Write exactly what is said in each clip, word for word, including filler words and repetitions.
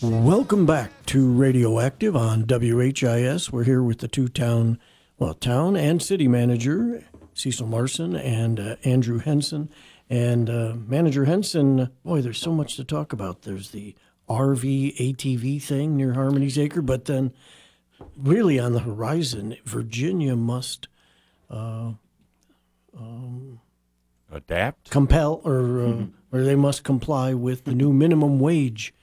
Welcome back to Radioactive on W H I S. We're here with the two town, well, town and city manager, Cecil Marson and uh, Andrew Henson. And uh, Manager Henson, boy, there's so much to talk about. There's the R V, A T V thing near Harmony's Acre, but then really on the horizon, Virginia must uh, um, adapt, compel, or uh, mm-hmm. or they must comply with the new minimum wage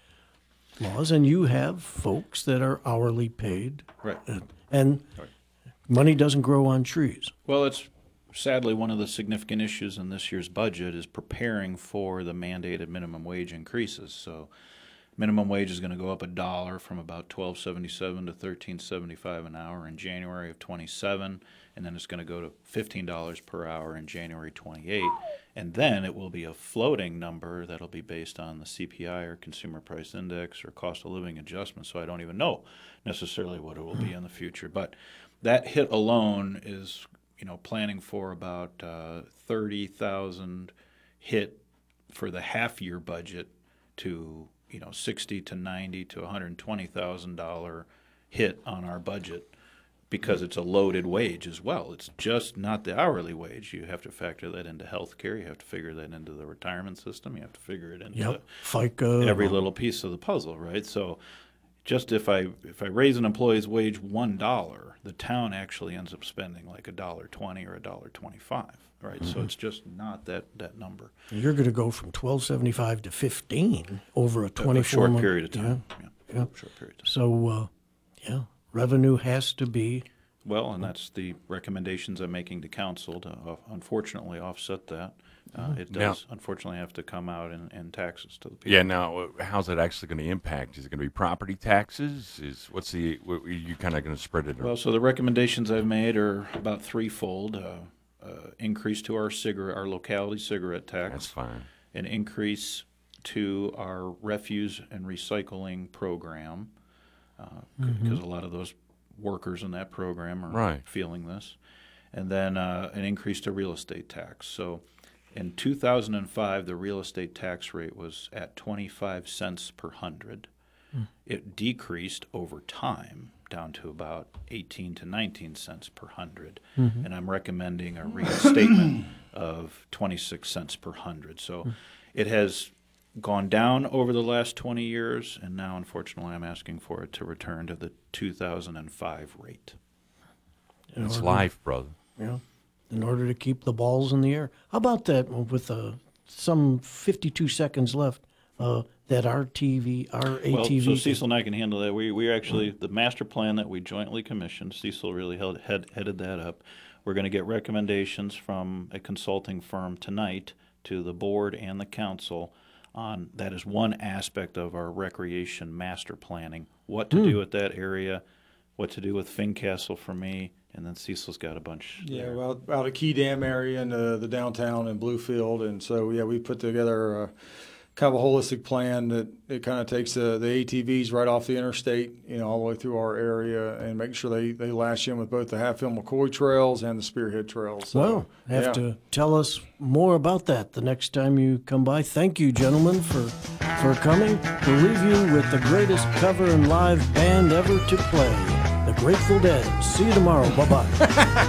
laws, and you have folks that are hourly paid, right? And right. money doesn't grow on trees. Well, it's sadly one of the significant issues in this year's budget is preparing for the mandated minimum wage increases. So, minimum wage is going to go up a dollar from about twelve seventy-seven to thirteen seventy-five an hour in January of twenty-seven, and then it's going to go to fifteen dollars per hour in January twenty-eight. And then it will be a floating number that'll be based on the C P I or Consumer Price Index or cost of living adjustment. So I don't even know necessarily what it will be in the future. But that hit alone is, you know, planning for about uh, thirty thousand hit for the half year budget to, you know, sixty to ninety to one hundred twenty thousand dollars hit on our budget, because it's a loaded wage as well. It's just not the hourly wage. You have to factor that into health care. You have to figure that into the retirement system. You have to figure it into yep. FICA. Every little piece of the puzzle, right? So just if I if I raise an employee's wage one dollar, the town actually ends up spending like a dollar twenty or a dollar twenty-five, right? Mm-hmm. So it's just not that, that number. You're going to go from twelve seventy-five to fifteen over a twenty-four a short month, period of time. Yeah, yeah. yeah. short period of time. So, uh, yeah. Revenue has to be. Well, and that's the recommendations I'm making to council to uh, unfortunately offset that. Uh, it does now, unfortunately have to come out in, in taxes to the people. Yeah. Now, how's it actually going to impact? Is it going to be property taxes? Is what's the what, are you kind of going to spread it? Well, so the recommendations I've made are about threefold: uh, uh, increase to our cigarette, our locality cigarette tax. That's fine. An increase to our refuse and recycling program. Because uh, mm-hmm. a lot of those workers in that program are right. feeling this. And then uh, an increase to real estate tax. So in two thousand five, the real estate tax rate was at twenty-five cents per hundred. Mm. It decreased over time down to about eighteen to nineteen cents per hundred. Mm-hmm. And I'm recommending a reinstatement of twenty-six cents per hundred. So mm. it has gone down over the last twenty years, and now, unfortunately, I'm asking for it to return to the two thousand five rate. In it's order, life, brother. Yeah, in order to keep the balls in the air. How about that with uh, some fifty-two seconds left, uh, that R T V, R A T V? Well, so Cecil and I can handle that. We we actually, the master plan that we jointly commissioned, Cecil really held, head, headed that up. We're going to get recommendations from a consulting firm tonight to the board and the council on that is one aspect of our recreation master planning, what to mm. do with that area, what to do with Fincastle for me, and then Cecil's got a bunch. Yeah, there. well, out of Key Dam area and uh, the downtown and Bluefield, and so yeah, we put together a kind of a holistic plan that it kind of takes the, the A T Vs right off the interstate, you know, all the way through our area, and make sure they, they lash in with both the Hatfield McCoy trails and the Spearhead trails. So, well, have yeah. to tell us more about that the next time you come by. Thank you, gentlemen, for for coming. We'll leave you with the greatest cover and live band ever to play, the Grateful Dead. See you tomorrow. Bye-bye.